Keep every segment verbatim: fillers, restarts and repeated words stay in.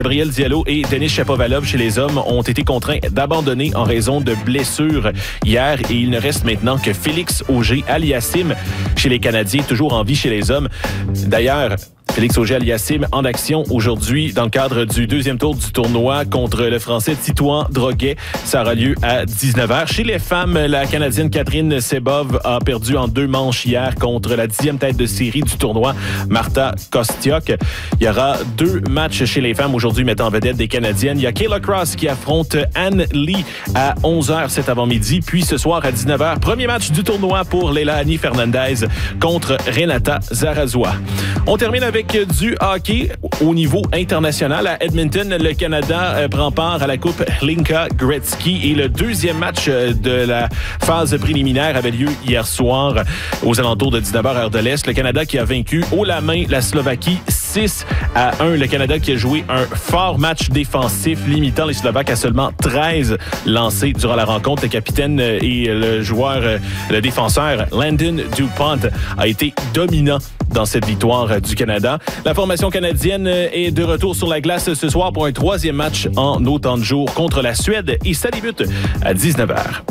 Gabriel Diallo et Denis Shapovalov chez les hommes ont été contraints d'abandonner en raison de blessures hier et il ne reste maintenant que Félix Auger-Aliassime chez les Canadiens, toujours en vie chez les hommes. D'ailleurs, Félix Auger-Aliassime en action aujourd'hui dans le cadre du deuxième tour du tournoi contre le Français Titouan Droguet. Ça aura lieu à dix-neuf heures. Chez les femmes, la Canadienne Catherine Sebov a perdu en deux manches hier contre la dixième tête de série du tournoi, Marta Kostiuk. Il y aura deux matchs chez les femmes aujourd'hui mettant en vedette des Canadiennes. Il y a Kayla Cross qui affronte Anne Lee à onze heures cet avant-midi. Puis ce soir à dix-neuf heures, premier match du tournoi pour Leilani Fernandez contre Renata Zarazua. On termine avec du hockey au niveau international. À Edmonton, le Canada euh, prend part à la Coupe Hlinka Gretzky et le deuxième match euh, de la phase préliminaire avait lieu hier soir aux alentours de dix-neuf heures heure de l'Est. Le Canada qui a vaincu haut la main la Slovaquie six à un. Le Canada qui a joué un fort match défensif limitant les Slovaques à seulement treize lancés durant la rencontre. Le capitaine et le joueur, le défenseur Landon Dupont a été dominant dans cette victoire du Canada. La formation canadienne est de retour sur la glace ce soir pour un troisième match en autant de jours contre la Suède et ça débute à dix-neuf heures.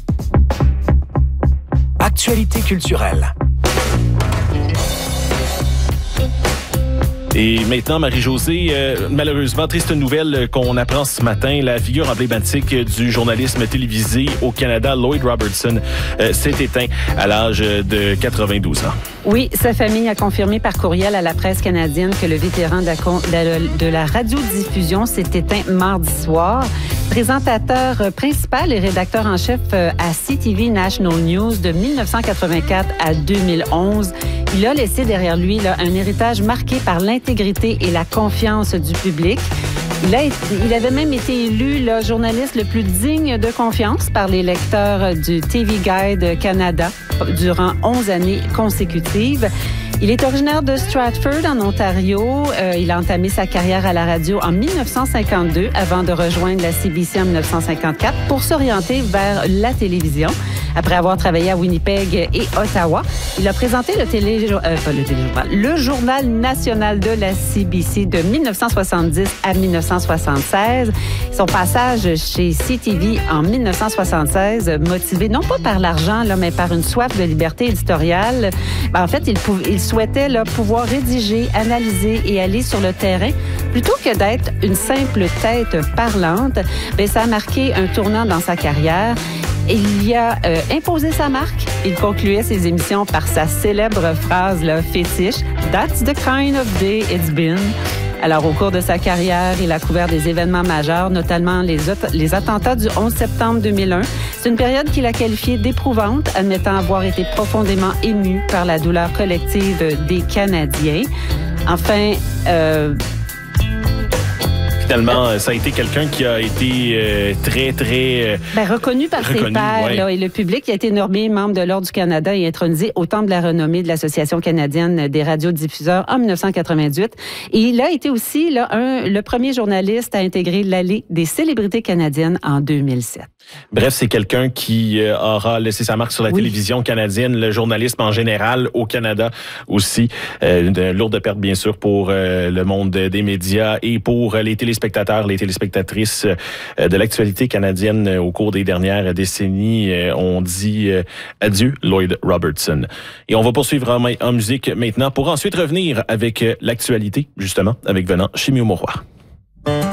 Actualité culturelle. Et maintenant, Marie-Josée, euh, malheureusement, triste nouvelle qu'on apprend ce matin, la figure emblématique du journalisme télévisé au Canada, Lloyd Robertson, euh, s'est éteint à l'âge de quatre-vingt-douze ans. Oui, sa famille a confirmé par courriel à la presse canadienne que le vétéran de la, de la radiodiffusion s'est éteint mardi soir. Présentateur principal et rédacteur en chef à C T V National News de dix-neuf cent quatre-vingt-quatre à deux mille onze, il a laissé derrière lui là, un héritage marqué par l'intégrité et la confiance du public. Il, a été, il avait même été élu le journaliste le plus digne de confiance par les lecteurs du T V Guide Canada durant onze années consécutives. Il est originaire de Stratford, en Ontario. Euh, il a entamé sa carrière à la radio en dix-neuf cent cinquante-deux avant de rejoindre la C B C en dix-neuf cent cinquante-quatre pour s'orienter vers la télévision. Après avoir travaillé à Winnipeg et Ottawa, il a présenté le, télé, euh, pas le, téléjournal, le Journal national de la C B C de dix-neuf cent soixante-dix à dix-neuf cent soixante-seize. Son passage chez C T V en dix-neuf cent soixante-seize, motivé non pas par l'argent, là, mais par une soif de liberté éditoriale, ben, en fait, il, pou- il souhaitait là, pouvoir rédiger, analyser et aller sur le terrain. Plutôt que d'être une simple tête parlante, ben, ça a marqué un tournant dans sa carrière. Il a euh, imposé sa marque. Il concluait ses émissions par sa célèbre phrase là, fétiche « That's the kind of day it's been ». Alors, au cours de sa carrière, il a couvert des événements majeurs, notamment les, les attentats du onze septembre deux mille un. C'est une période qu'il a qualifiée d'éprouvante, admettant avoir été profondément ému par la douleur collective des Canadiens. Enfin, euh, Finalement, ça a été quelqu'un qui a été euh, très, très... Euh, ben, reconnu par reconnu, ses pairs ouais. là, et le public. Il a été nommé membre de l'Ordre du Canada et intronisé au Temple de la renommée de l'Association canadienne des radiodiffuseurs en dix-neuf cent quatre-vingt-dix. Et il a été aussi là, un, le premier journaliste à intégrer l'allée des célébrités canadiennes en deux mille sept. Bref, c'est quelqu'un qui euh, aura laissé sa marque sur la oui. télévision canadienne, le journalisme en général au Canada aussi. Euh, une lourde perte, bien sûr, pour euh, le monde des médias et pour euh, les téléspectateurs, les téléspectatrices euh, de l'actualité canadienne euh, au cours des dernières décennies. Euh, on dit euh, adieu, Lloyd Robertson. Et on va poursuivre en, en musique maintenant pour ensuite revenir avec euh, l'actualité, justement, avec Venant chez Miu Mauroy.